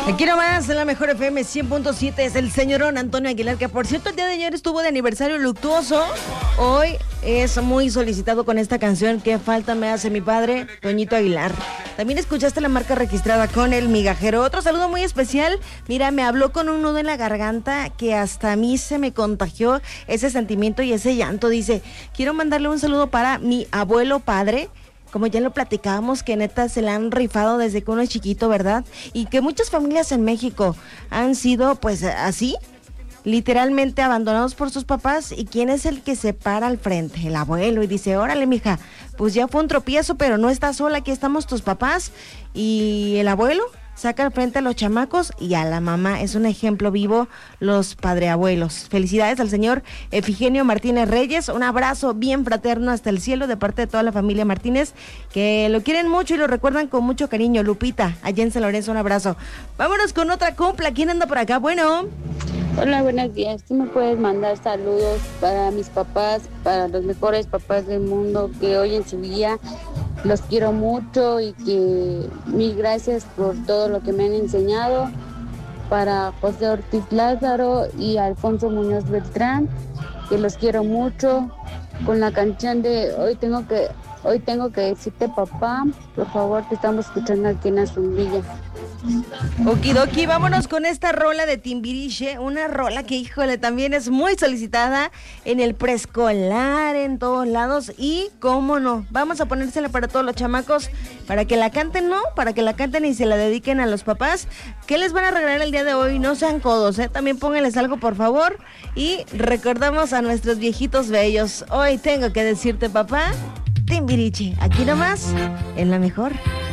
Aquí nomás en la mejor FM 100.7 es el señorón Antonio Aguilar, que por cierto el día de ayer estuvo de aniversario luctuoso. Hoy es muy solicitado con esta canción, ¿Qué falta me hace mi padre? Toñito Aguilar. También escuchaste la marca registrada con El Migajero. Otro saludo muy especial. Mira, me habló con un nudo en la garganta que hasta a mí se me contagió ese sentimiento y ese llanto. Dice, quiero mandarle un saludo para mi abuelo padre. Como ya lo platicábamos, que neta se la han rifado desde que uno es chiquito, ¿verdad? Y que muchas familias en México han sido pues así, literalmente abandonados por sus papás. ¿Y quién es el que se para al frente? El abuelo, y dice, órale mija, pues ya fue un tropiezo, pero no estás sola, aquí estamos tus papás. Y el abuelo saca al frente a los chamacos y a la mamá. Es un ejemplo vivo los padreabuelos. Felicidades al señor Efigenio Martínez Reyes. Un abrazo bien fraterno hasta el cielo de parte de toda la familia Martínez, que lo quieren mucho y lo recuerdan con mucho cariño. Lupita, allá en San Lorenzo, un abrazo. Vámonos con otra cumpla. ¿Quién anda por acá? Bueno. Hola, buenos días. ¿Tú me puedes mandar saludos para mis papás, para los mejores papás del mundo que hoy en su día? Los quiero mucho y que mil gracias por todo lo que me han enseñado. Para José Ortiz Lázaro y Alfonso Muñoz Beltrán, que los quiero mucho. Con la canción de Hoy tengo que decirte papá, por favor, te estamos escuchando aquí en Azumbilla. Okidoki, vámonos con esta rola de Timbiriche, una rola que, híjole, también es muy solicitada en el preescolar, en todos lados, y cómo no, vamos a ponérsela para todos los chamacos, para que la canten, ¿no? Para que la canten y se la dediquen a los papás. ¿Qué les van a regalar el día de hoy? No sean codos, también pónganles algo, por favor, y recordamos a nuestros viejitos bellos. Hoy tengo que decirte papá, Timbiriche, aquí nomás, en la mejor.